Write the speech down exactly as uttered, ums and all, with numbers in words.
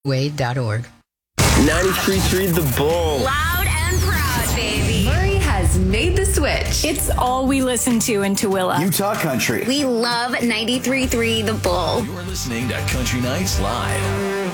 wade dot org. ninety-three point three The Bull. Loud and proud, baby. Murray has made the switch. It's all we listen to in Tooele. Utah Country. We love ninety-three point three The Bull. You're listening to Country Nights Live.